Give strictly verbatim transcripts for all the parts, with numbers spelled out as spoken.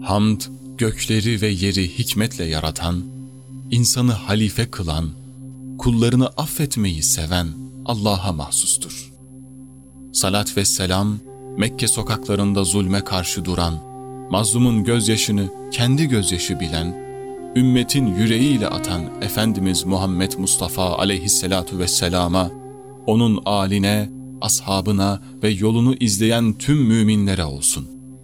Hamd, gökleri ve yeri hikmetle yaratan, insanı halife kılan, kullarını affetmeyi seven Allah'a mahsustur. Salat ve selam, Mekke sokaklarında zulme karşı duran, mazlumun gözyaşını kendi gözyaşı bilen, ümmetin yüreğiyle atan Efendimiz Muhammed Mustafa aleyhissalatu vesselama, onun âline, ashabına ve yolunu izleyen tüm müminlere olsun.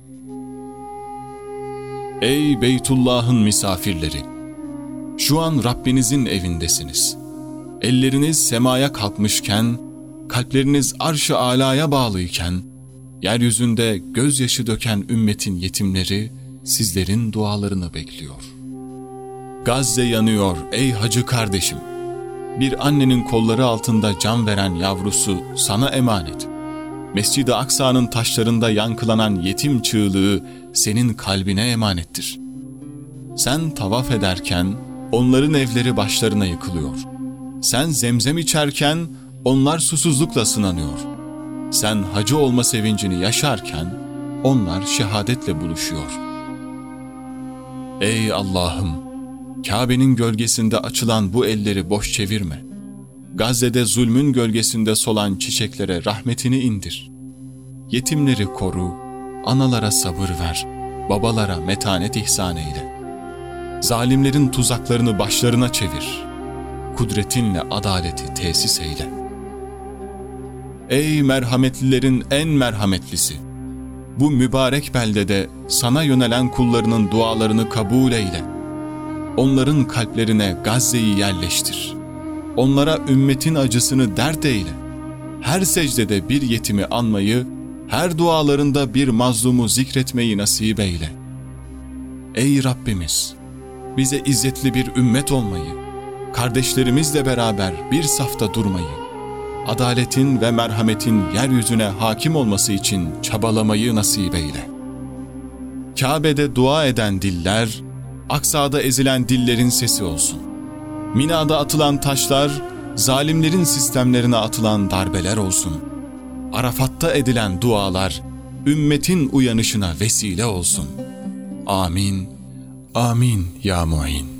Ey Beytullah'ın misafirleri! Şu an Rabbinizin evindesiniz. Elleriniz semaya kalkmışken, kalpleriniz arş-ı âlâya bağlıyken, yeryüzünde gözyaşı döken ümmetin yetimleri sizlerin dualarını bekliyor. Gazze yanıyor ey hacı kardeşim. Bir annenin kolları altında can veren yavrusu sana emanet. Mescid-i Aksa'nın taşlarında yankılanan yetim çığlığı senin kalbine emanettir. Sen tavaf ederken onların evleri başlarına yıkılıyor. Sen zemzem içerken onlar susuzlukla sınanıyor. Sen hacı olma sevincini yaşarken onlar şehadetle buluşuyor. Ey Allah'ım! Kabe'nin gölgesinde açılan bu elleri boş çevirme. Gazze'de zulmün gölgesinde solan çiçeklere rahmetini indir. Yetimleri koru, analara sabır ver, babalara metanet ihsan eyle. Zalimlerin tuzaklarını başlarına çevir. Kudretinle adaleti tesis eyle. Ey merhametlilerin en merhametlisi! Bu mübarek beldede sana yönelen kullarının dualarını kabul eyle. Onların kalplerine Gazze'yi yerleştir. Onlara ümmetin acısını dert eyle. Her secdede bir yetimi anmayı, her dualarında bir mazlumu zikretmeyi nasip eyle. Ey Rabbimiz! Bize izzetli bir ümmet olmayı, kardeşlerimizle beraber bir safta durmayı, adaletin ve merhametin yeryüzüne hakim olması için çabalamayı nasip eyle. Kabe'de dua eden diller, Aksa'da ezilen dillerin sesi olsun. Mina'da atılan taşlar, zalimlerin sistemlerine atılan darbeler olsun. Arafat'ta edilen dualar, ümmetin uyanışına vesile olsun. Amin, amin ya mu'in.